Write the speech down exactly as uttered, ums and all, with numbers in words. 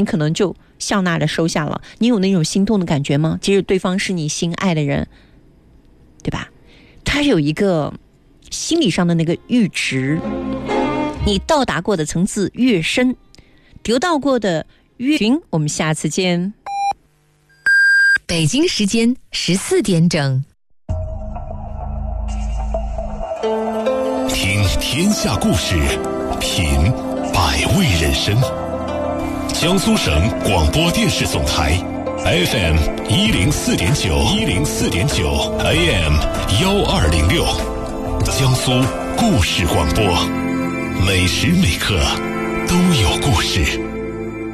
你可能就笑纳的收下了。你有那种心动的感觉吗？即使对方是你心爱的人，对吧？他有一个心理上的那个阈值，你到达过的层次越深，得到过的越群。我们下次见。 北京时间十四点整。 听天下故事，品百味人生。江苏省广播电视总台 F M 一零四点九，一零四点九 A M 幺二零六，江苏故事广播，每时每刻都有故事。